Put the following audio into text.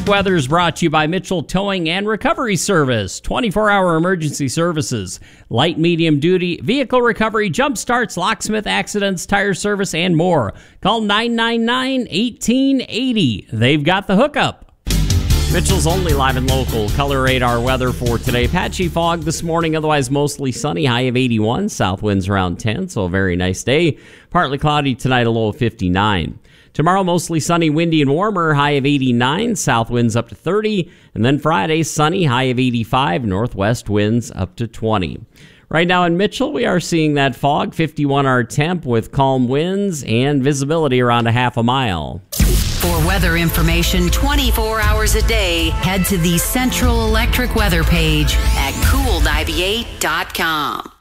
Weather is brought to you by Mitchell Towing and Recovery Service. 24-hour emergency services, light, medium duty, vehicle recovery, jump starts, locksmith accidents, tire service, and more. Call 999-1880. They've got the hookup. Mitchell's only live and local color radar weather for today. Patchy fog this morning, otherwise mostly sunny, high of 81. South winds around 10, so a very nice day. Partly cloudy tonight, a low of 59. Tomorrow, mostly sunny, windy, and warmer, high of 89. South winds up to 30. And then Friday, sunny, high of 85. Northwest winds up to 20. Right now in Mitchell, we are seeing that fog, 51 our temp with calm winds and visibility around a half a mile. For weather information 24 hours a day, head to the Central Electric weather page at cool98.com.